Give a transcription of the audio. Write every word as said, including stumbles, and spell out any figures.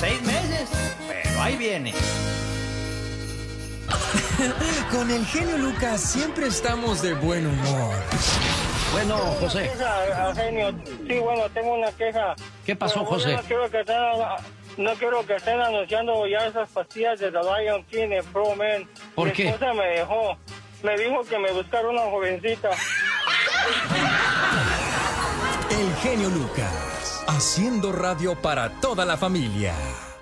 seis meses, pero ahí viene. Con el genio Lucas siempre estamos de buen humor. Bueno, José. Queja, genio. Sí, bueno, tengo una queja. ¿Qué pasó, Bueno, José? No quiero que estén, no quiero que estén anunciando ya esas pastillas de The Lion King en Pro Man. ¿Por Mi qué? esposa me dejó. Me dijo que me buscara una jovencita. El genio Lucas, haciendo radio para toda la familia.